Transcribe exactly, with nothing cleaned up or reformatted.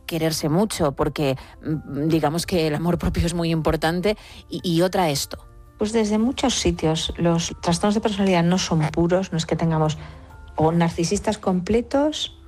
quererse mucho, porque digamos que el amor propio es muy importante, y, y otra esto. Pues desde muchos sitios. Los trastornos de personalidad no son puros, no es que tengamos o narcisistas completos